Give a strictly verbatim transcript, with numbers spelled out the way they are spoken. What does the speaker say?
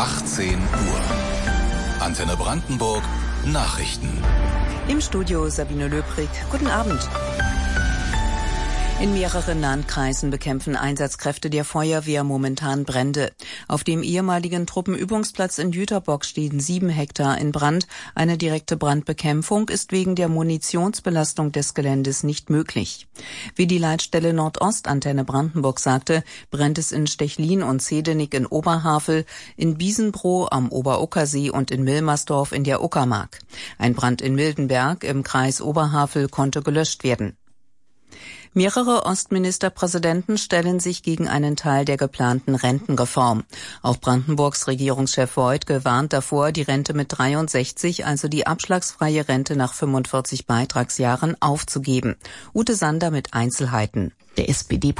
achtzehn Uhr. Antenne Brandenburg, Nachrichten. Im Studio Sabine Löbrig. Guten Abend. In mehreren Landkreisen bekämpfen Einsatzkräfte der Feuerwehr momentan Brände. Auf dem ehemaligen Truppenübungsplatz in Jüterbock stehen sieben Hektar in Brand. Eine direkte Brandbekämpfung ist wegen der Munitionsbelastung des Geländes nicht möglich. Wie die Leitstelle Nordost Antenne Brandenburg sagte, brennt es in Stechlin und Zedenik in Oberhavel, in Biesenbroh am Oberuckersee und in Milmersdorf in der Uckermark. Ein Brand in Mildenberg im Kreis Oberhavel konnte gelöscht werden. Mehrere Ostministerpräsidenten stellen sich gegen einen Teil der geplanten Rentenreform. Auch Brandenburgs Regierungschef Woidke warnt davor, die Rente mit dreiundsechzig, also die abschlagsfreie Rente nach fünfundvierzig Beitragsjahren, aufzugeben. Ute Sander mit Einzelheiten. Der S P D